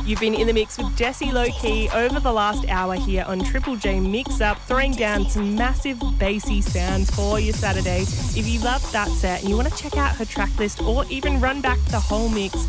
You've been in the mix with Jessie Low-Key over the last hour here on Triple J Mix Up, throwing down some massive bassy sounds for your Saturday. If you loved that set and you want to check out her track list or even run back the whole mix,